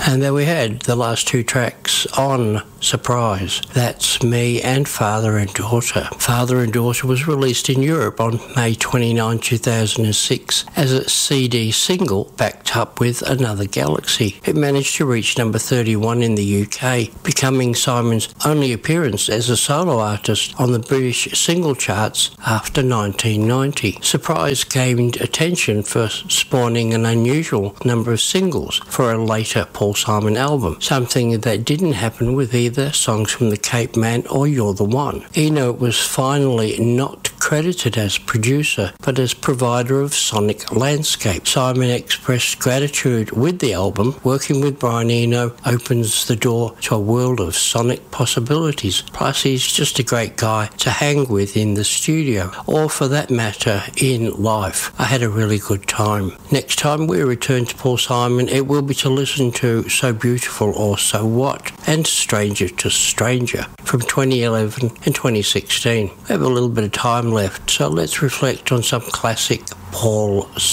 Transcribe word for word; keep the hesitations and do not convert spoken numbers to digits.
And there we had the last two tracks on Surprise. That's Me and Father and Daughter. Father and Daughter was released in Europe on May twenty-ninth, two thousand six as a C D single backed up with Another Galaxy. It managed to reach number thirty-one in the U K, becoming Simon's only appearance as a solo artist on the British single charts after nineteen ninety. Surprise gained attention for spawning an unusual number of singles for a later Paul Simon album, something that didn't happen with either songs from the Cape Man or You're the One. Eno was finally not credited as producer, but as provider of sonic landscape. Simon expressed gratitude with the album. Working with Brian Eno opens the door to a world of sonic possibilities. Plus, he's just a great guy to hang with in the studio, or for that matter, in life. I had a really good time. Next time we return to Paul Simon, it will be to listen to So Beautiful or So What and Stranger to Stranger from twenty eleven and twenty sixteen. We have a little bit of time left, so let's reflect on some classic Paul